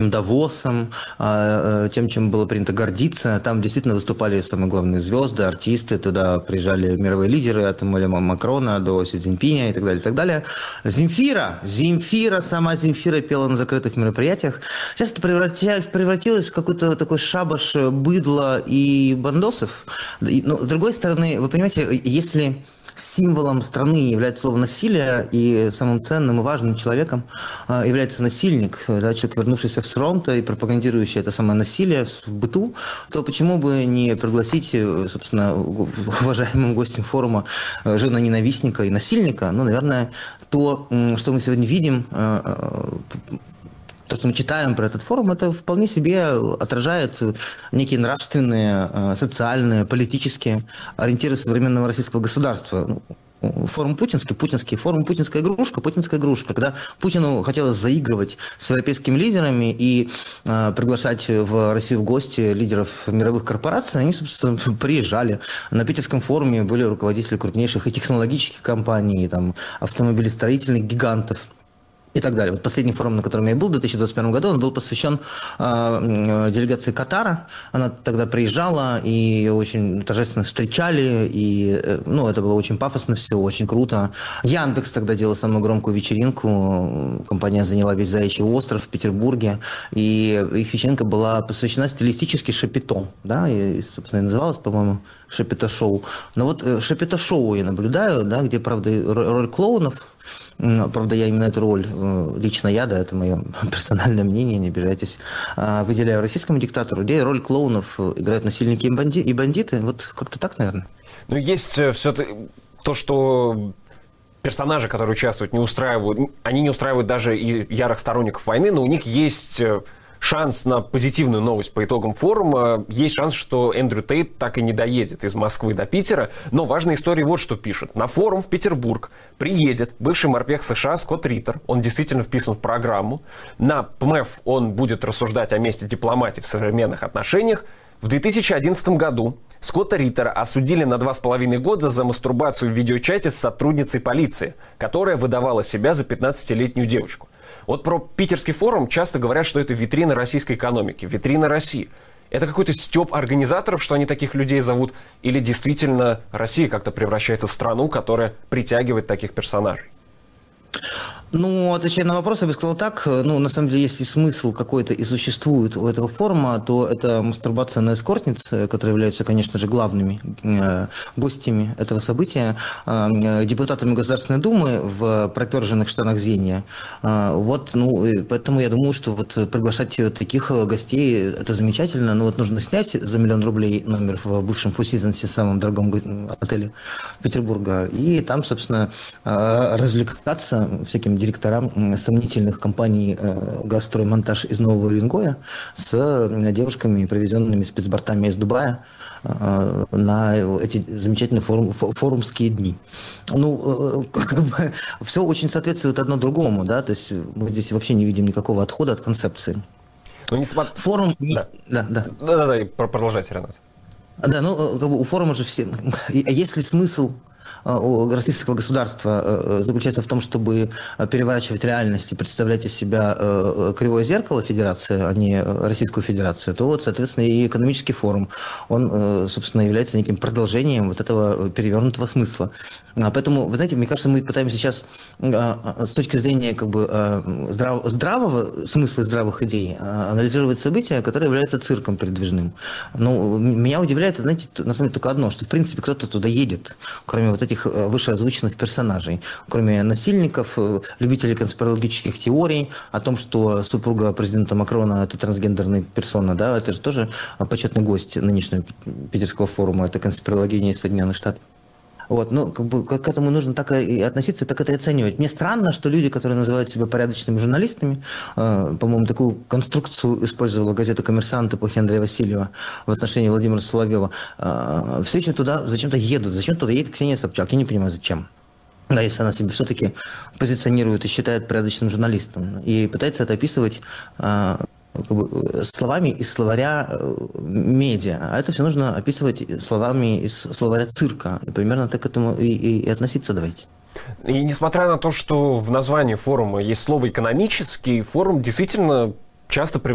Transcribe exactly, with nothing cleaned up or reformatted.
знаменитым Давосом, тем, чем было принято гордиться. Там действительно выступали самые главные звезды, артисты, туда приезжали мировые лидеры, от Эммануэля Макрона до Си Цзиньпиня и так далее, и так далее. Земфира, Земфира, сама Земфира пела на закрытых мероприятиях. Сейчас это превратилось в какой-то такой шабаш быдла и бандосов. Но, с другой стороны, вы понимаете, если символом страны является слово «насилие», и самым ценным и важным человеком является насильник, да, человек, вернувшийся с фронта и пропагандирующий это самое насилие в быту, то почему бы не пригласить, собственно, уважаемым гостем форума жена-ненавистника и насильника? Ну, наверное, то, что мы сегодня видим, то, что мы читаем про этот форум, это вполне себе отражает некие нравственные, социальные, политические ориентиры современного российского государства. Форум путинский, путинский, форум путинская игрушка, путинская игрушка. Когда Путину хотелось заигрывать с европейскими лидерами и э, приглашать в Россию в гости лидеров мировых корпораций, они, собственно, приезжали. На питерском форуме были руководители крупнейших и технологических компаний, и, там, автомобилестроительных гигантов и так далее. Вот последний форум, на котором я был в две тысячи двадцать первом году, он был посвящен э, делегации Катара. Она тогда приезжала, и ее очень торжественно встречали, и э, ну, это было очень пафосно все, очень круто. Яндекс тогда делал самую громкую вечеринку. Компания заняла весь Заячий остров в Петербурге, и их вечеринка была посвящена стилистически шапито, да, и, собственно, и называлась, по-моему, шапито-шоу. Но вот э, шапито-шоу я наблюдаю, да, где, правда, роль клоунов. Правда, я именно эту роль, лично я, да, это мое персональное мнение, не обижайтесь, выделяю российскому диктатору, где роль клоунов играют насильники и, банди- и бандиты. Вот как-то так, наверное. Ну, есть все-таки то, что персонажи, которые участвуют, не устраивают, они не устраивают даже и ярых сторонников войны, но у них есть шанс на позитивную новость по итогам форума. Есть шанс, что Эндрю Тейт так и не доедет из Москвы до Питера. Но важная история вот что пишет. На форум в Петербург приедет бывший морпех США Скотт Риттер. Он действительно вписан в программу. На ПМЭФ он будет рассуждать о месте дипломатии в современных отношениях. В две тысячи одиннадцатом году Скотта Риттера осудили на два с половиной года за мастурбацию в видеочате с сотрудницей полиции, которая выдавала себя за пятнадцатилетнюю девочку. Вот про питерский форум часто говорят, что это витрина российской экономики, витрина России. Это какой-то стёб организаторов, что они таких людей зовут? Или действительно Россия как-то превращается в страну, которая притягивает таких персонажей? Ну, отвечая на вопрос, я бы сказал так, ну, на самом деле, если смысл какой-то и существует у этого форума, то это мастурбация на эскортниц, которые являются, конечно же, главными э, гостями этого события, э, депутатами Государственной Думы в проперженных штанах зения. Э, вот, ну, поэтому я думаю, что вот приглашать таких гостей, это замечательно, но вот нужно снять за миллион рублей номер в бывшем Four Seasons, самом дорогом отеле Петербурга, и там, собственно, э, развлекаться всяким директорам сомнительных компаний э, «Газстроймонтаж» из Нового Уренгоя с э, девушками, привезенными спецбортами из Дубая э, на эти замечательные форум, форумские дни. Ну, э, как бы, все очень соответствует одно другому, да, то есть мы здесь вообще не видим никакого отхода от концепции. Ну, не смотр... Форум... Да, да, да. Да-да-да, продолжайте, Ренат. Да, ну, как бы у форума же все... Есть ли смысл у российского государства заключается в том, чтобы переворачивать реальность и представлять из себя кривое зеркало Федерации, а не Российскую Федерацию, то вот, соответственно, и экономический форум, он, собственно, является неким продолжением вот этого перевернутого смысла. Поэтому, вы знаете, мне кажется, мы пытаемся сейчас с точки зрения как бы здрав... здравого смысла и здравых идей анализировать события, которые являются цирком передвижным. Но меня удивляет, знаете, на самом деле только одно, что, в принципе, кто-то туда едет, кроме вот этих вышеозвученных персонажей, кроме насильников, любителей конспирологических теорий о том, что супруга президента Макрона – это трансгендерная персона, да, это же тоже почетный гость нынешнего питерского форума, это конспирология из Соединенных Штатов. Вот, ну, как бы к этому нужно так и относиться, так это и оценивать. Мне странно, что люди, которые называют себя порядочными журналистами, э, по-моему, такую конструкцию использовала газета «Коммерсант» эпохи Андрея Васильева в отношении Владимира Соловьева, э, все еще туда зачем-то едут. Зачем туда едет Ксения Собчак? Я не понимаю, зачем. Да, если она себя все-таки позиционирует и считает порядочным журналистом. И пытается это описывать э, как бы, словами из словаря медиа. А это все нужно описывать словами из словаря цирка. И примерно так к этому и, и, и относиться давайте. И несмотря на то, что в названии форума есть слово «экономический», форум действительно часто